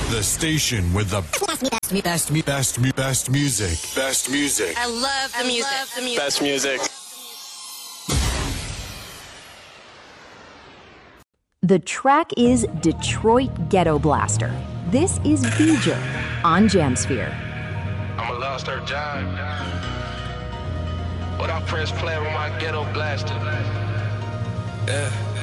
The station with the best music. Best music. I love the music. Best music. The track is Detroit Ghetto Blaster. This is Beeger on Jamsphere. I'm a lost earth giant. But I press play with my ghetto blaster. Yeah.